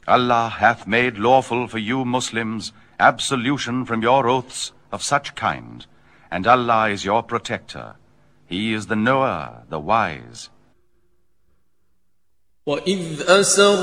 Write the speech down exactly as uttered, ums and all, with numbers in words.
Allah hath made lawful for you Muslims absolution from your oaths of such kind, and Allah is your protector. He is the knower, the wise. وَإِذْ أَسَرَّ